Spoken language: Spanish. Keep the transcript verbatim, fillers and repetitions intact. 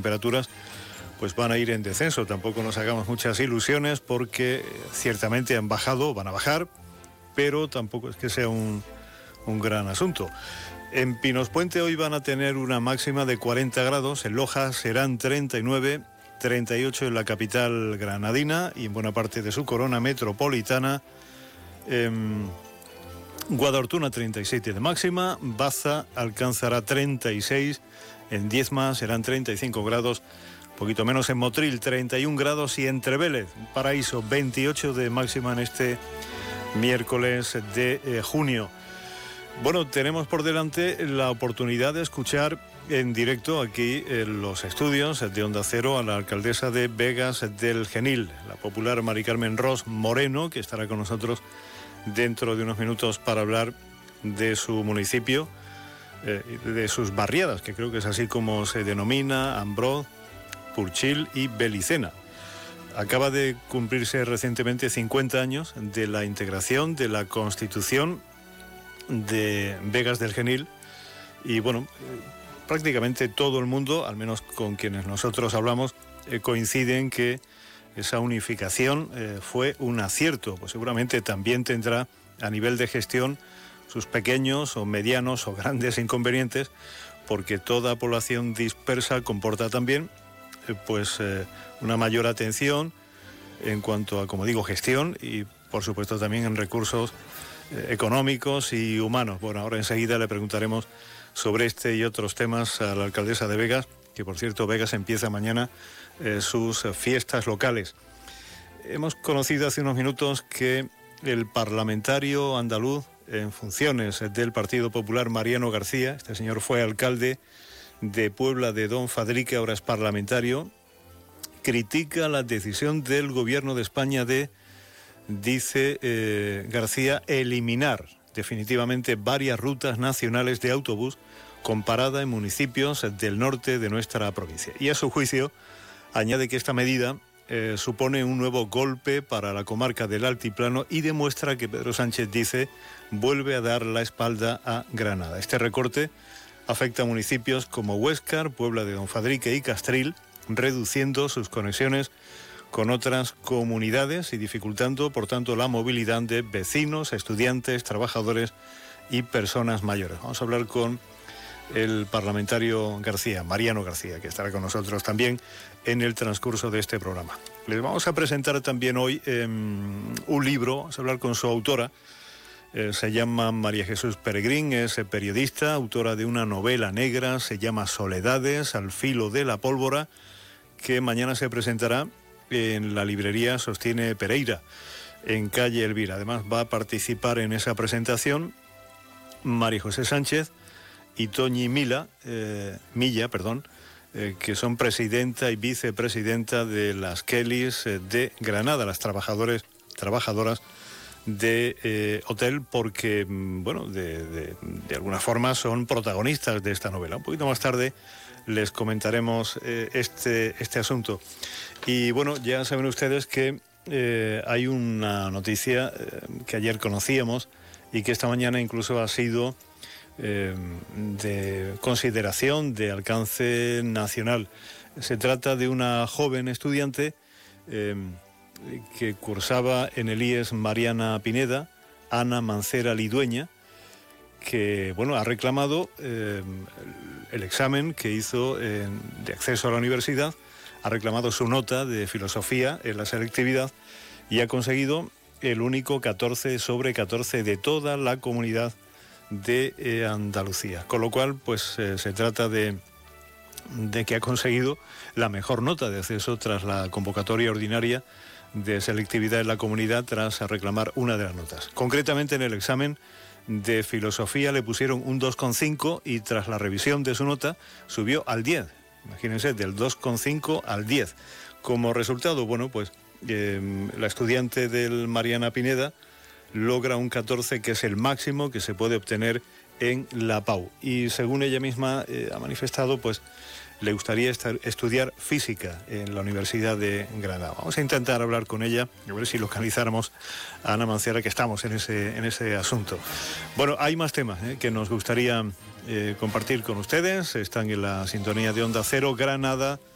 temperaturas pues van a ir en descenso. Tampoco nos hagamos muchas ilusiones porque ciertamente han bajado, van a bajar, pero tampoco es que sea un, un gran asunto. En Pinospuente hoy van a tener una máxima de cuarenta grados, en Loja serán treinta y nueve, treinta y ocho en la capital granadina y en buena parte de su corona metropolitana. Eh, Guadortuna treinta y siete de máxima, Baza alcanzará treinta y seis, en Diezma serán treinta y cinco grados, poquito menos en Motril, treinta y un grados, y en Trevélez, Paraíso, veintiocho de máxima en este miércoles de eh, junio. Bueno, tenemos por delante la oportunidad de escuchar en directo aquí en los estudios de Onda Cero a la alcaldesa de Begas del Genil, la popular Mari Carmen Ros Moreno, que estará con nosotros dentro de unos minutos para hablar de su municipio, eh, de sus barriadas, que creo que es así como se denomina, Ambroz, Purchil y Belicena. Acaba de cumplirse recientemente cincuenta años de la integración de la Constitución de Begas del Genil y bueno, eh, prácticamente todo el mundo, al menos con quienes nosotros hablamos, eh, coincide en que esa unificación eh, fue un acierto. Pues seguramente también tendrá a nivel de gestión sus pequeños o medianos o grandes inconvenientes, porque toda población dispersa comporta también pues eh, una mayor atención en cuanto a, como digo, gestión y por supuesto también en recursos eh, económicos y humanos. Bueno, ahora enseguida le preguntaremos sobre este y otros temas a la alcaldesa de Begas, que por cierto Begas empieza mañana eh, sus fiestas locales. Hemos conocido hace unos minutos que el parlamentario andaluz en funciones del Partido Popular, Mariano García, este señor fue alcalde de Puebla de Don Fadrique, ahora es parlamentario, critica la decisión del gobierno de España de, dice eh, García, eliminar definitivamente varias rutas nacionales de autobús con parada en municipios del norte de nuestra provincia. Y a su juicio añade que esta medida eh, supone un nuevo golpe para la comarca del Altiplano y demuestra que Pedro Sánchez, dice, vuelve a dar la espalda a Granada. Este recorte afecta a municipios como Huéscar, Puebla de Don Fadrique y Castril, reduciendo sus conexiones con otras comunidades y dificultando, por tanto, la movilidad de vecinos, estudiantes, trabajadores y personas mayores. Vamos a hablar con el parlamentario García, Mariano García, que estará con nosotros también en el transcurso de este programa. Les vamos a presentar también hoy eh, un libro, vamos a hablar con su autora. Eh, se llama María Jesús Peregrín, es periodista, autora de una novela negra, se llama Soledades, al filo de la pólvora, que mañana se presentará en la librería Sostiene Pereira, en calle Elvira. Además va a participar en esa presentación María José Sánchez y Toñi Mila, eh, Milla, perdón, eh, que son presidenta y vicepresidenta de las Kellys eh, de Granada, las trabajadores, trabajadoras de eh, hotel, porque, bueno, de, de, de alguna forma son protagonistas de esta novela. Un poquito más tarde les comentaremos eh, este, este asunto. Y bueno, ya saben ustedes que eh, hay una noticia eh, que ayer conocíamos y que esta mañana incluso ha sido eh, de consideración, de alcance nacional. Se trata de una joven estudiante eh, que cursaba en el I E S Mariana Pineda, Ana Mancera Lidueña, que bueno, ha reclamado eh, el examen que hizo eh, de acceso a la universidad, ha reclamado su nota de filosofía en la selectividad y ha conseguido el único catorce sobre catorce de toda la comunidad de eh, Andalucía. Con lo cual, pues eh, se trata de, de que ha conseguido la mejor nota de acceso tras la convocatoria ordinaria de selectividad en la comunidad, tras reclamar una de las notas. Concretamente en el examen de filosofía le pusieron un dos coma cinco y tras la revisión de su nota subió al diez. Imagínense, del dos coma cinco al diez. Como resultado, bueno, pues eh, la estudiante del Mariana Pineda logra un catorce, que es el máximo que se puede obtener en la P A U. Y según ella misma eh, ha manifestado, pues le gustaría estar, estudiar física en la Universidad de Granada. Vamos a intentar hablar con ella, a ver si localizáramos a Ana Mancera, que estamos en ese, en ese asunto. Bueno, hay más temas eh, que nos gustaría eh, compartir con ustedes. Están en la sintonía de Onda Cero Granada.